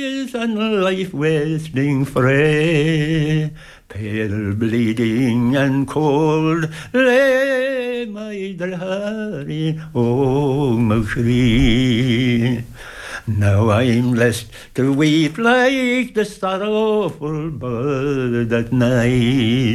And life wasting frae, pale bleeding and cold, lay my dear Harry, oh Mauchry. Now I'm left to weep like the sorrowful bird at night.